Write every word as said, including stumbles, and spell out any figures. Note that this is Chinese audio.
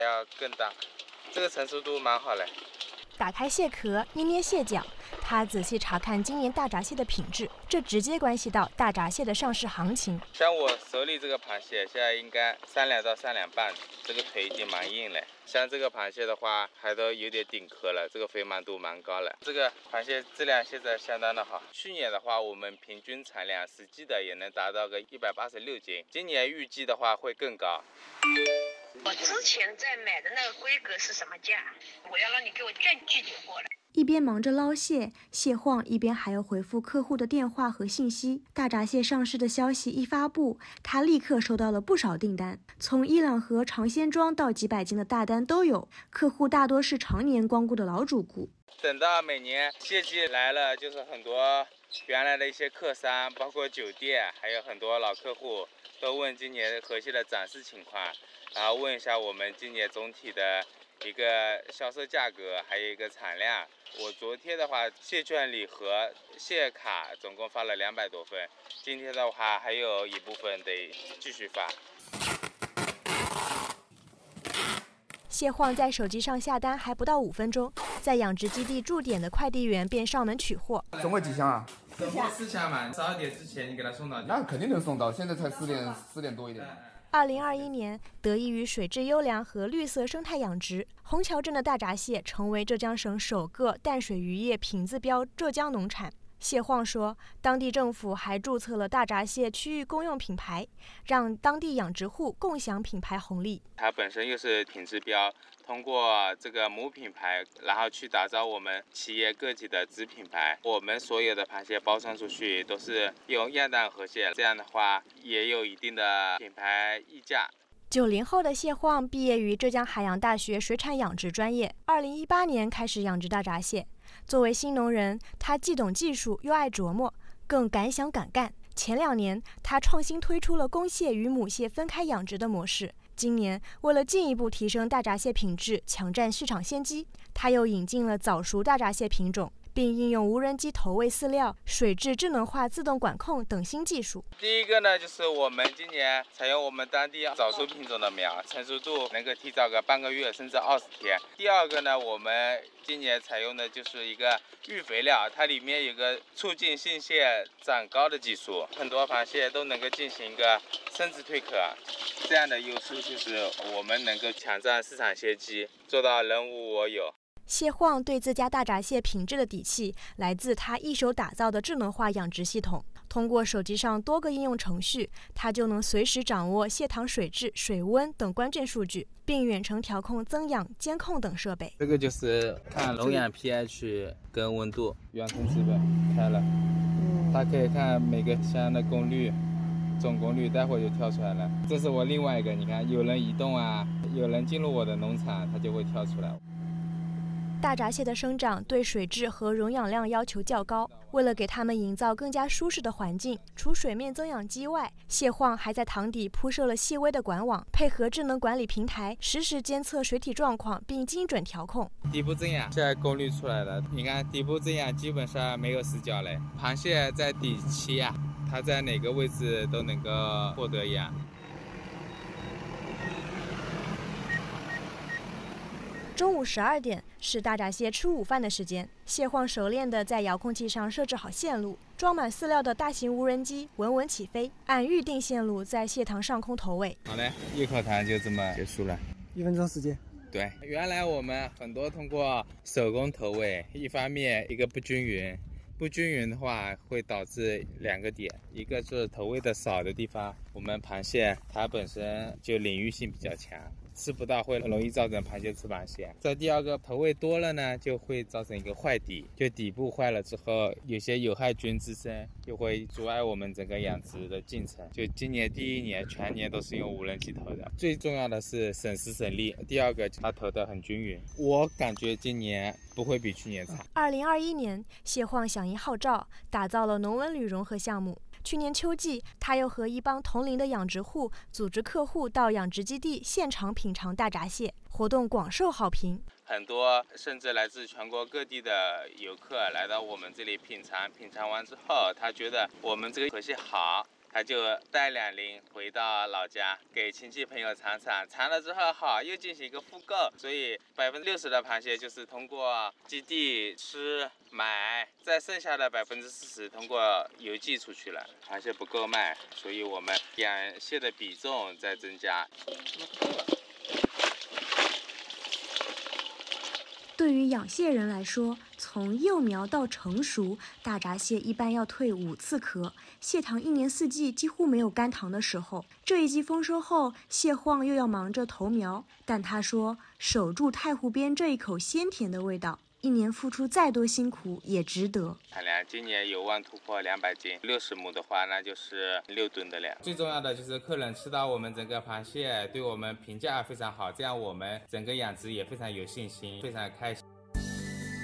要更大，这个成熟度蛮好嘞。 打开蟹壳，捏捏蟹脚，他仔细查看今年大闸蟹的品质，这直接关系到大闸蟹的上市行情。 像我手里这个螃蟹，现在应该三两到三两半，这个腿已经蛮硬了。像这个螃蟹的话，还都有点顶壳了，这个肥满度蛮高了。这个螃蟹质量现在相当的好。去年的话，我们平均产量实际的也能达到个一百八十六斤，今年预计的话会更高。 我之前在买的那个规格是什么价？我要让你给我更具体过来。 一边忙着捞蟹，蟹晃一边还要回复客户的电话和信息。大闸蟹上市的消息一发布，他立刻收到了不少订单，从一两盒尝鲜装到几百斤的大单都有。客户大多是常年光顾的老主顾。 等到每年蟹季来了，就是很多原来的一些客商，包括酒店，还有很多老客户都问今年河蟹的展示情况，然后问一下我们今年总体的一个销售价格，还有一个产量。我昨天的话，蟹券礼盒、蟹卡总共发了两百多份，今天的话还有一部分得继续发。 蟹晃在手机上下单还不到五分钟，在养殖基地驻点的快递员便上门取货。 总共几箱啊？ 总共四箱嘛，十二点之前你给他送到。 那肯定能送到，现在才四点四点多一点。 二零二一年，得益于水质优良和绿色生态养殖，虹桥镇的大闸蟹成为浙江省首个淡水渔业品质标浙江农产。蟹晃说，当地政府还注册了大闸蟹区域公用品牌，让当地养殖户共享品牌红利。 它本身又是品质标，通过这个母品牌，然后去打造我们企业个体的子品牌。我们所有的螃蟹包装出去都是用样蛋河蟹，这样的话也有一定的品牌溢价。 九零后的蟹晃毕业于浙江海洋大学水产养殖专业，二零一八年开始养殖大闸蟹。作为新农人，他既懂技术又爱琢磨，更敢想敢干。前两年，他创新推出了公蟹与母蟹分开养殖的模式。今年，为了进一步提升大闸蟹品质，抢占市场先机，他又引进了早熟大闸蟹品种，并应用无人机投喂饲料、水质智能化自动管控等新技术。 第一个呢，就是我们今年采用我们当地早熟品种的苗，成熟度能够提早个半个月甚至二十天。第二个呢，我们今年采用的就是一个育肥料，它里面有个促进性蟹长高的技术，很多螃蟹都能够进行一个生殖蜕壳，这样的优势就是我们能够抢占市场先机，做到人无我有。 蟹晃对自家大闸蟹品质的底气来自他一手打造的智能化养殖系统。通过手机上多个应用程序，他就能随时掌握蟹塘水质、水温等关键数据，并远程调控增氧、监控等设备。 这个就是看笼养 pH 跟温度，远程基本开了，它可以看每个箱的功率、总功率，待会就跳出来了。这是我另外一个，你看有人移动啊，有人进入我的农场，它就会跳出来。 大闸蟹的生长对水质和溶氧量要求较高，为了给它们营造更加舒适的环境，除水面增氧机外，蟹晃还在塘底铺设了细微的管网，配合智能管理平台，实时监测水体状况并精准调控。 底部增氧现在功率出来了，你看底部增氧基本上没有死角嘞，螃蟹在底栖呀、啊，它在哪个位置都能够获得氧。 中午十二点是大闸蟹吃午饭的时间，蟹晃熟练地在遥控器上设置好线路，装满饲料的大型无人机稳稳起飞，按预定线路在蟹塘上空投喂。 好嘞，一口糖就这么结束了， 一分钟时间。 对，原来我们很多通过手工投喂，一方面一个不均匀，不均匀的话会导致两个点，一个是投喂的少的地方，我们螃蟹它本身就领域性比较强。吃不到会容易造成螃蟹吃螃蟹。这第二个投喂多了呢，就会造成一个坏底，就底部坏了之后，有些有害菌滋生，就会阻碍我们整个养殖的进程。就今年第一年全年都是用无人机投的，最重要的是省时省力。第二个它投的很均匀，我感觉今年不会比去年差。 二零二一年，蟹晃响应号召，打造了农文旅融合项目。去年秋季，他又和一帮同龄的养殖户组织客户到养殖基地现场品尝大闸蟹，活动广受好评。 很多甚至来自全国各地的游客来到我们这里品尝，品尝完之后，他觉得我们这个河蟹好， 他就带两拎回到老家给亲戚朋友尝尝，尝了之后好又进行一个复购，所以百分之六十的螃蟹就是通过基地吃买，再剩下的百分之四十通过邮寄出去了。螃蟹不够卖，所以我们养蟹的比重在增加。 对于养蟹人来说，从幼苗到成熟，大闸蟹一般要蜕五次壳。蟹塘一年四季几乎没有干塘的时候。这一季丰收后，蟹晃又要忙着投苗，但他说，守住太湖边这一口鲜甜的味道，一年付出再多辛苦也值得。 产量今年有望突破两百斤，六十亩的话，那就是六吨的量。最重要的就是客人吃到我们整个螃蟹，对我们评价非常好，这样我们整个养殖也非常有信心，非常开心。